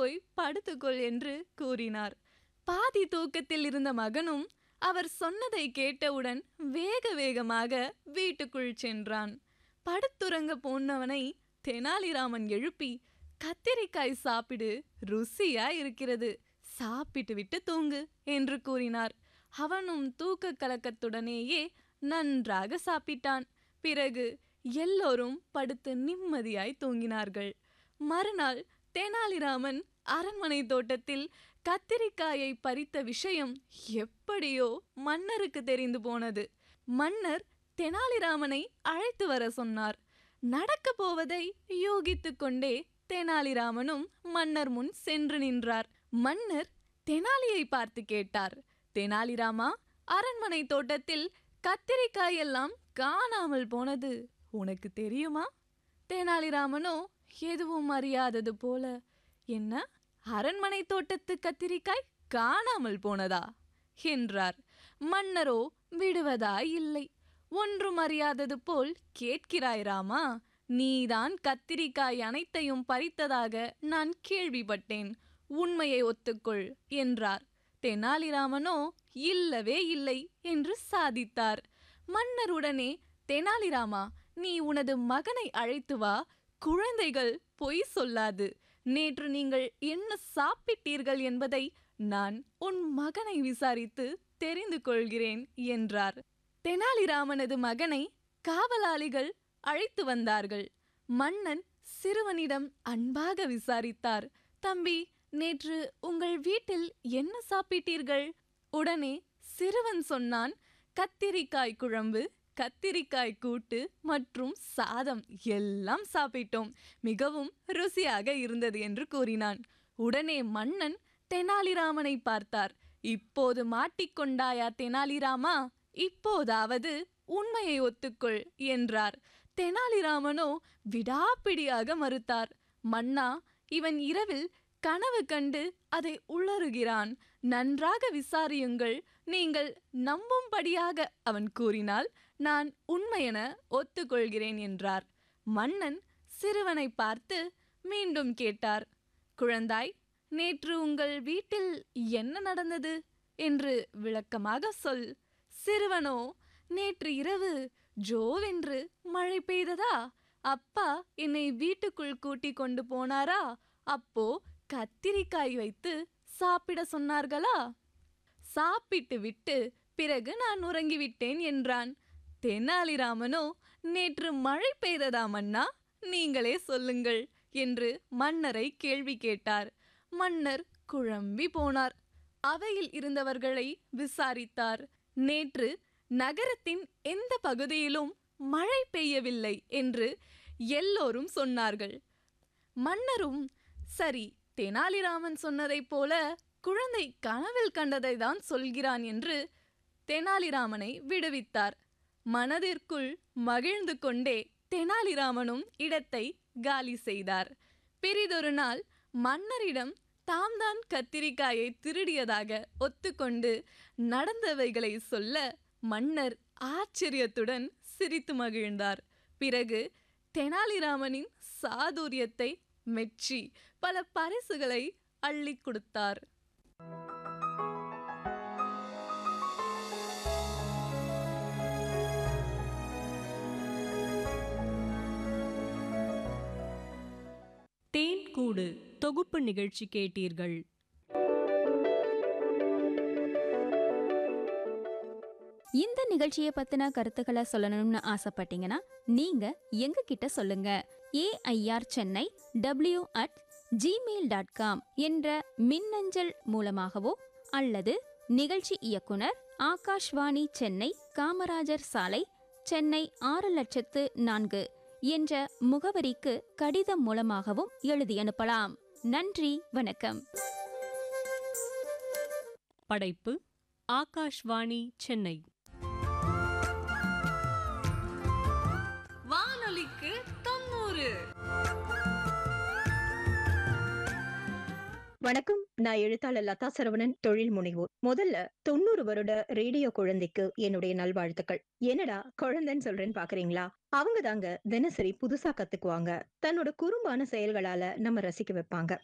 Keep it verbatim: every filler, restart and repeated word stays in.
போய் படுத்துக்கொள் என்று கூறினார். பாதி தூக்கத்தில் இருந்த மகனும் அவர் சொன்னதை கேட்டவுடன் வேக வேகமாக வீட்டுக்குள் சென்றான். படுத்துறங்க போனவனை தெனாலிராமன் எழுப்பி, கத்திரிக்காய் சாப்பிடு, ருசியா இருக்கிறது, சாப்பிட்டு விட்டு தூங்கு என்று கூறினார். அவனும் தூக்க கலக்கத்துடனேயே நன்றாக சாப்பிட்டான். பிறகு எல்லோரும் படுத்து நிம்மதியாய் தூங்கினார்கள். மறுநாள் தெனாலிராமன் அரண்மனை தோட்டத்தில் கத்திரிக்காயை பறித்த விஷயம் எப்படியோ மன்னருக்கு தெரிந்து போனது. மன்னர் தெனாலிராமனை அழைத்து வர சொன்னார். நடக்க போவதை யோகித்துக் கொண்டே தெனாலிராமனும் மன்னர் முன் சென்று நின்றார். மன்னர் தெனாலியை பார்த்து கேட்டார், தெனாலிராமா, அரண்மனை தோட்டத்தில் கத்திரிக்காய் எல்லாம் காணாமல் போனது உனக்கு தெரியுமா? தெனாலிராமனோ எதுவும் அறியாதது போல, என்ன, அரண்மனை தோட்டத்து கத்திரிக்காய் காணாமல் போனதா என்றார். மன்னரோ விடுவதாய் இல்லை. ஒன்றும் அறியாதது போல் கேட்கிறாய் ராமா, நீதான் கத்திரிக்காய் அனைத்தையும் பறித்ததாக நான் கேள்விப்பட்டேன், உண்மையை ஒத்துக்கொள் என்றார். தெனாலிராமனோ இல்லவே இல்லை என்று சாதித்தார். மன்னருடனே, தெனாலிராமா, நீ உனது மகனை அழைத்து வா, குழந்தைகள் பொய் சொல்லாது, நேற்று நீங்கள் என்ன சாப்பிட்டீர்கள் என்பதை நான் உன் மகனை விசாரித்து தெரிந்து கொள்கிறேன் என்றார். தெனாலிராமனது மகனை காவலாளிகள் அழைத்து வந்தார்கள். மன்னன் சிறுவனிடம் அன்பாக விசாரித்தார். தம்பி, நேற்று உங்கள் வீட்டில் என்ன சாப்பிட்டீர்கள்? உடனே சிறுவன் சொன்னான், கத்திரிக்காய் குழம்பு, கத்திரிக்காய் கூட்டு மற்றும் சாதம் எல்லாம் சாப்பிட்டோம், மிகவும் ருசியாக இருந்தது என்று கூறினான். உடனே மன்னன் தெனாலிராமனை பார்த்தார். இப்போது மாட்டிக்கொண்டாயா தெனாலிராமா, இப்போதாவது உண்மையை ஒத்துக்கொள் என்றார். தெனாலிராமனோ விடாப்பிடியாக மறுத்தார். மன்னா, இவன் இரவில் கனவு கண்டு அதை உளறுகிறான், நன்றாக விசாரியுங்கள், நீங்கள் நம்பும்படியாக அவன் கூறினால் நான் உண்மையென ஒத்துக்கொள்கிறேன் என்றார். மன்னன் சிறுவனை பார்த்து மீண்டும் கேட்டார், குழந்தாய், நேற்று உங்கள் வீட்டில் என்ன நடந்தது என்று விளக்கமாக சொல். சிறுவனோ, நேற்று இரவு ஜோவென்று மழை பெய்ததா, அப்பா என்னை வீட்டுக்குள் கூட்டி கொண்டு போனாரா, அப்போ கத்திரிக்காய் வைத்து சாப்பிட சொன்னார்களா, சாப்பிட்டு விட்டு பிறகு நான் உறங்கிவிட்டேன் என்றான். தெனாலிராமனோ, நேற்று மழை பெய்ததா மன்னா, நீங்களே சொல்லுங்கள் என்று மன்னரை கேள்வி கேட்டார். மன்னர் குழம்பி போனார். அவையில் இருந்தவர்களை விசாரித்தார். நேற்று நகரத்தின் எந்த பகுதியிலும் மழை பெய்யவில்லை என்று எல்லோரும் சொன்னார்கள். மன்னரும், சரி, தெனாலிராமன் சொன்னதைப் போல குழந்தை கனவில் கண்டதை தான் சொல்கிறான் என்று தெனாலிராமனை விடுவித்தார். மனதிற்குள் மகிழ்ந்து கொண்டே தெனாலிராமனும் இடத்தை காலி செய்தார். பிறிதொரு நாள் மன்னரிடம் தாம் தான் கத்திரிக்காயை திருடியதாக ஒத்துக்கொண்டு நடந்தவைகளை சொல்ல மன்னர் ஆச்சரியத்துடன் சிரித்து மகிழ்ந்தார். பிறகு தெனாலிராமனின் சாதுரியத்தை மெச்சி பல பரிசுகளை அள்ளி கொடுத்தார். தேன்கூடு தொகுப்பு நிகழ்ச்சி கேட்டீர்கள். இந்த நிகழ்ச்சியை பத்தின கருத்துக்களை சொல்லணும்னு ஆசைப்பட்டீங்கன்னா நீங்க எங்க கிட்ட சொல்லுங்க. AIR Chennai W at Gmail dot com என்ற மின்னஞ்சல் மூலமாகவோ அல்லது நிகழ்ச்சி இயக்குனர் ஆகாஷ்வாணி சென்னை, காமராஜர் சாலை, சென்னை ஆறு லட்சத்து நான்கு என்ற முகவரிக்கு கடிதம் மூலமாகவும் எழுதி அனுப்பலாம். நன்றி, வணக்கம். படைப்பு ஆகாஷ்வாணி சென்னை. வானொலிக்கு தொண்ணூறு. வணக்கம், நான் எழுத்தாளர் லதா சரவணன், தொழில் முனைவோர். முதல்ல தொண்ணூறு வருட ரேடியோ குழந்தைக்கு என்னுடைய நல்வாழ்த்துக்கள். என்னடா குழந்தைன்னு சொல்றேன்னு பாக்குறீங்களா? அவங்க தாங்க தினசரி புதுசா கத்துக்குவாங்க, தன்னோட குறும்பான செயல்களால நம்ம ரசிக்க வைப்பாங்க.